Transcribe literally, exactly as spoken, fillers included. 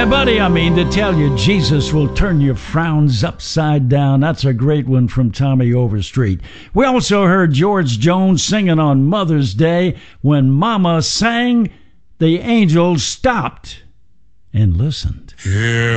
Yeah, buddy, I mean to tell you, Jesus will turn your frowns upside down. That's a great one from Tommy Overstreet. We also heard George Jones singing on Mother's Day. When Mama sang, the angels stopped and listened. Yeah.